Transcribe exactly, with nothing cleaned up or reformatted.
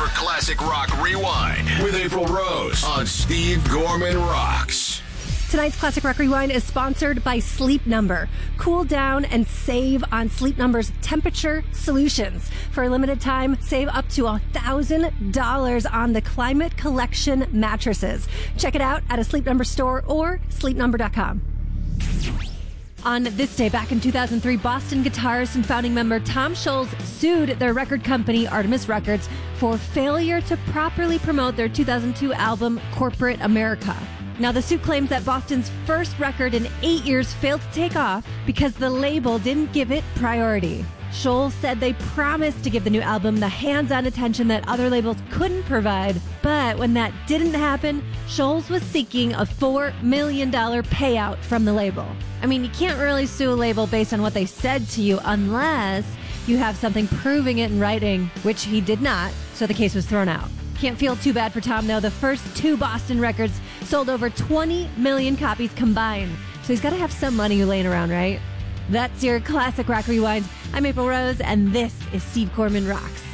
Classic Rock Rewind with April Rose on Steve Gorman Rocks. Tonight's Classic Rock Rewind is sponsored by Sleep Number. Cool down and save on Sleep Number's temperature solutions. For a limited time, save up to one thousand dollars on the Climate Collection mattresses. Check it out at a Sleep Number store or sleep number dot com. On this day, back in two thousand three, Boston guitarist and founding member Tom Scholz sued their record company, Artemis Records, for failure to properly promote their two thousand two album, Corporate America. Now, the suit claims that Boston's first record in eight years failed to take off because the label didn't give it priority. Scholz said they promised to give the new album the hands-on attention that other labels couldn't provide, but when that didn't happen, Scholz was seeking a four million dollars payout from the label. I mean, you can't really sue a label based on what they said to you unless you have something proving it in writing, which he did not, so the case was thrown out. Can't feel too bad for Tom, though. The first two Boston records sold over twenty million copies combined, so he's got to have some money laying around, right? That's your Classic Rock Rewind. I'm April Rose, and this is Steve Gorman Rocks.